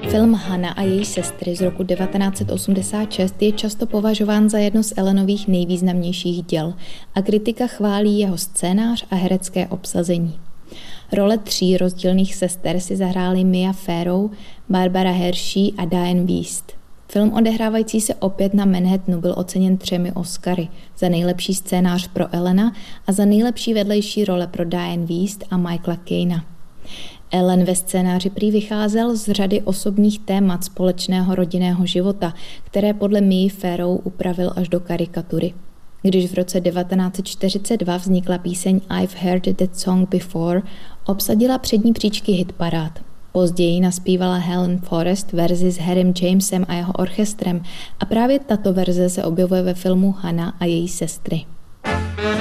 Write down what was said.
Film Hannah a její sestry z roku 1986 je často považován za jedno z Allenových nejvýznamnějších děl a kritika chválí jeho scénář a herecké obsazení. Role 3 rozdílných sester si zahrály Mia Farrow, Barbara Hershey a Diane Wiest. Film odehrávající se opět na Manhattanu byl oceněn 3 Oscary za nejlepší scénář pro Allena a za nejlepší vedlejší role pro Diane Wiest a Michaela Caina. Allen ve scénáři prý vycházel z řady osobních témat společného rodinného života, které podle Mii Farrow upravil až do karikatury. Když v roce 1942 vznikla píseň I've Heard That Song Before, obsadila přední příčky hitparád. Později naspívala Helen Forrest verzi s Harrym Jamesem a jeho orchestrem a právě tato verze se objevuje ve filmu Hannah a její sestry.